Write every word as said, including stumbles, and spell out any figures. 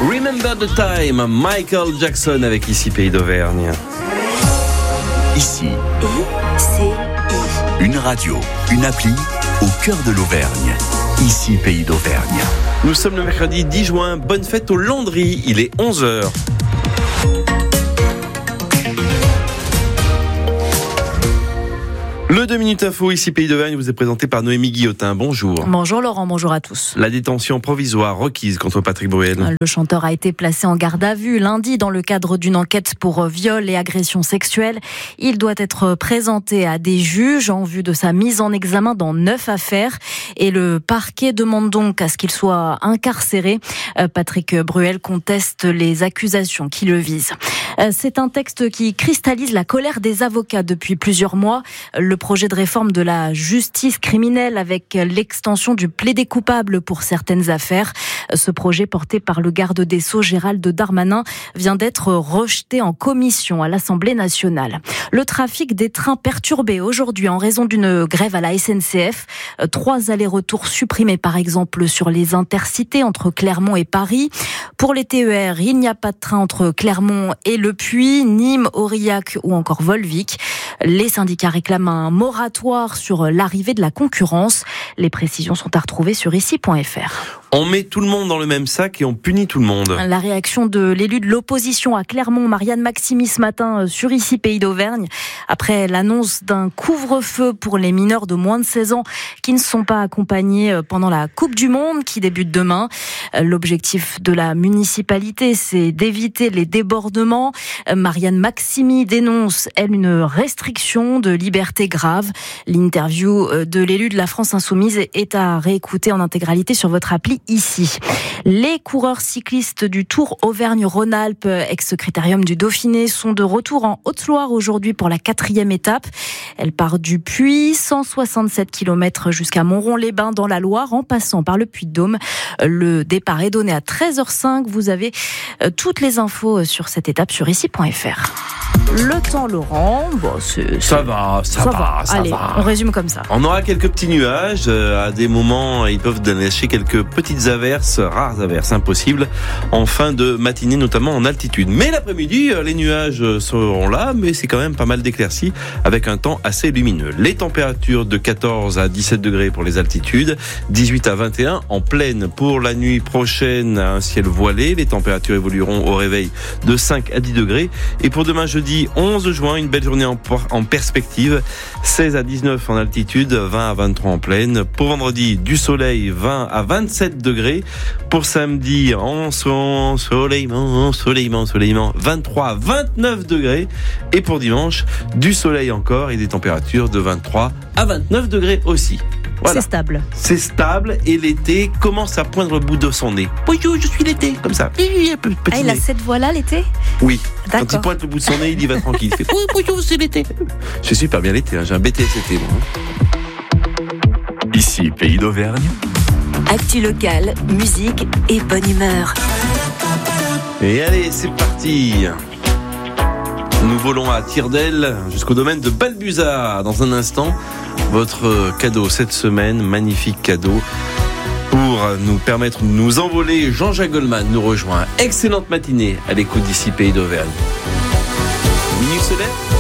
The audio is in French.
Remember the Time, Michael Jackson avec ici Pays d'Auvergne. Ici, I C I. une radio, une appli au cœur de l'Auvergne. Ici Pays d'Auvergne. Nous sommes le mercredi dix juin, bonne fête aux Landry, il est onze heures. Le deux minutes info, ici Pays d'Auvergne, vous est présenté par Noémie Guillotin. Bonjour. Bonjour Laurent, bonjour à tous. La détention provisoire requise contre Patrick Bruel. Le chanteur a été placé en garde à vue lundi dans le cadre d'une enquête pour viol et agression sexuelle. Il doit être présenté à des juges en vue de sa mise en examen dans neuf affaires. Et le parquet demande donc à ce qu'il soit incarcéré. Patrick Bruel conteste les accusations qui le visent. C'est un texte qui cristallise la colère des avocats depuis plusieurs mois. Le projet de réforme de la justice criminelle avec l'extension du plaidé coupable pour certaines affaires. Ce projet porté par le garde des Sceaux Gérald Darmanin vient d'être rejeté en commission à l'Assemblée nationale. Le trafic des trains perturbé aujourd'hui en raison d'une grève à la S N C F. Trois allers-retours supprimés par exemple sur les intercités entre Clermont et Paris. Pour les T E R, il n'y a pas de train entre Clermont et Le Puy, Nîmes, Aurillac ou encore Volvic. Les syndicats réclament un moratoire sur l'arrivée de la concurrence. Les précisions sont à retrouver sur ici point f r. On met tout le monde dans le même sac et on punit tout le monde. La réaction de l'élu de l'opposition à Clermont, Marianne Maximi, ce matin sur ici Pays d'Auvergne, après l'annonce d'un couvre-feu pour les mineurs de moins de seize ans qui ne sont pas accompagnés pendant la Coupe du Monde qui débute demain. L'objectif de la municipalité, c'est d'éviter les débordements. Marianne Maximi dénonce, elle, une restriction de liberté grave. L'interview de l'élu de la France Insoumise est à réécouter en intégralité sur votre appli ici. Les coureurs cyclistes du Tour Auvergne-Rhône-Alpes, ex-critérium du Dauphiné, sont de retour en Haute-Loire aujourd'hui pour la quatrième étape. Elle part du Puy, cent soixante-sept kilomètres jusqu'à Montron-les-Bains dans la Loire, en passant par le Puy-de-Dôme. Le départ est donné à treize heures cinq. Vous avez toutes les infos sur cette étape sur ici point f r. Le temps, Laurent, bon, c'est, ça va, ça, ça va, va. ça Allez, va. On résume comme ça. On aura quelques petits nuages. À des moments, ils peuvent lâcher quelques petites averses, rares averses, impossibles, en fin de matinée, notamment en altitude. Mais l'après-midi, les nuages seront là, mais c'est quand même pas mal d'éclaircies, avec un temps assez lumineux. Les températures de quatorze à dix-sept degrés pour les altitudes, dix-huit à vingt et un en plaine pour la nuit prochaine, un ciel voilé. Les températures évolueront au réveil de cinq à dix degrés. Et pour demain jeudi, onze juin, une belle journée en, en perspective, seize à dix-neuf en altitude, vingt à vingt-trois en plaine. Pour vendredi, du soleil, vingt à vingt-sept degrés. Pour samedi, en ensoleillement, ensoleillement, ensoleillement, vingt-trois à vingt-neuf degrés. Et pour dimanche, du soleil encore et des températures de vingt-trois à vingt-neuf degrés aussi. Voilà. C'est stable. C'est stable et l'été commence à poindre le bout de son nez. Bonjour, je suis l'été, comme ça. Petit ah, il a nez. cette voix-là l'été ? Oui. D'accord. Quand il pointe le bout de son nez, il y va tranquille. Il fait oui, bonjour, c'est l'été. Je suis pas bien l'été, hein. J'ai un B T S été. Bon. Ici Pays d'Auvergne. Actu locale, musique et bonne humeur. Et allez, c'est parti. Nous volons à Tire-d'Aile jusqu'au domaine de Balbuzard. Dans un instant, votre cadeau cette semaine, magnifique cadeau. Pour nous permettre de nous envoler, Jean-Jacques Goldman nous rejoint. Excellente matinée à l'écoute d'ici Pays d'Auvergne. Minute solaire.